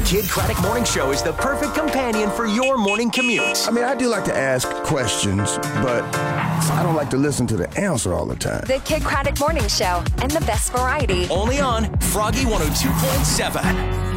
Kid Craddock Morning Show is the perfect companion for your morning commute. I mean, I do like to ask questions, but I don't like to listen to the answer all the time. The Kid Craddock Morning Show and the best variety. Only on Froggy 102.7.